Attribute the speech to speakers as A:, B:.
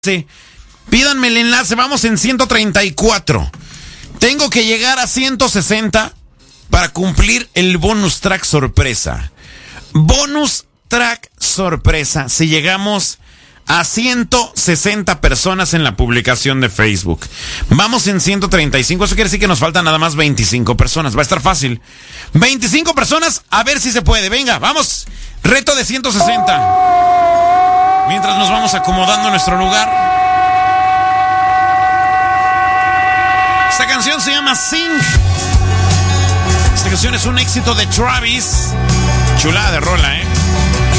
A: Sí. Pídanme el enlace, vamos en 134. Tengo que llegar a 160 para cumplir el bonus track sorpresa. Bonus track sorpresa si llegamos a 160 personas en la publicación de Facebook. Vamos en 135, eso quiere decir que nos faltan nada más 25 personas. Va a estar fácil. 25 personas, a ver si se puede. Venga, vamos. Reto de 160. Mientras nos vamos acomodando en nuestro lugar. Esta canción se llama Sing. Esta canción es un éxito de Travis. Chulada de rola,